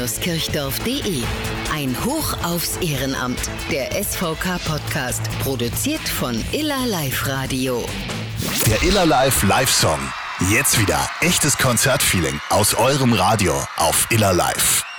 iller-kirchdorf.de. Ein Hoch aufs Ehrenamt. Der SVK-Podcast, produziert von Iller Live Radio. Der Iller Live Live-Song. Jetzt wieder echtes Konzertfeeling aus eurem Radio auf Iller Live.